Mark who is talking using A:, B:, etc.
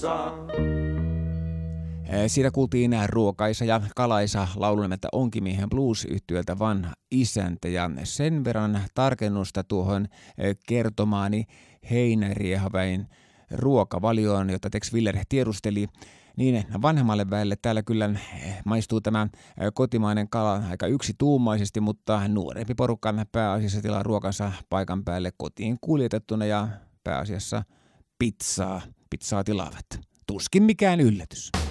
A: Siinä kuultiin Ruokaisa ja Kalaisa laulun nimeltä Onkimiehen blues-yhtiöltä Vanha isäntä, ja sen verran tarkennusta tuohon kertomaani heinäriehaväin ruokavalioon, jota Tex Willer tiedusteli. Niin vanhemmalle väelle täällä kyllä maistuu tämä kotimainen kala aika yksituumaisesti, mutta nuorempi porukka pääasiassa tilaa ruokansa paikan päälle kotiin kuljetettuna ja pääasiassa pizzaa tilaavat. Tuskin mikään yllätys.